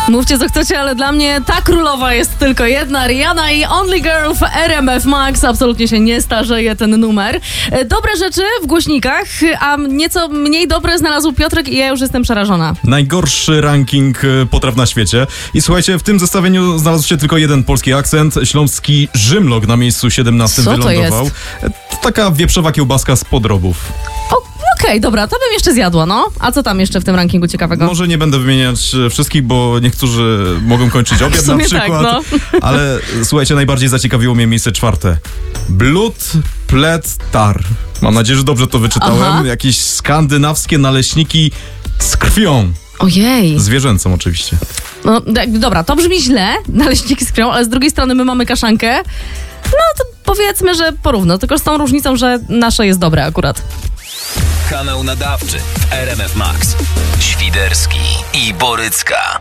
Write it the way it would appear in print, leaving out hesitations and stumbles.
Mówcie co chcecie, ale dla mnie ta królowa jest tylko jedna. Rihanna i Only Girl w RMF Max. Absolutnie się nie starzeje ten numer. Dobre rzeczy w głośnikach, a nieco mniej dobre znalazł Piotrek i ja już jestem przerażona. Najgorszy ranking potraw na świecie. I słuchajcie, w tym zestawieniu znalazł się tylko jeden polski akcent. Śląski Rzymlok na miejscu 17 Co to wylądował. jest? To taka wieprzowa kiełbaska z podrobów. Okej, dobra, to bym jeszcze zjadła, no. A co tam jeszcze w tym rankingu ciekawego? Może nie będę wymieniać wszystkich, bo niektórzy mogą kończyć obiad na przykład. Tak, no. Ale słuchajcie, najbardziej zaciekawiło mnie miejsce 4. Blut plet tar. Mam nadzieję, że dobrze to wyczytałem. Aha. Jakieś skandynawskie naleśniki z krwią. Ojej. Zwierzęcą oczywiście. No, dobra, to brzmi źle, naleśniki z krwią, ale z drugiej strony my mamy kaszankę. No to powiedzmy, że porówno, tylko z tą różnicą, że nasze jest dobre akurat. Kanał nadawczy w RMF Max. Świderski i Borycka.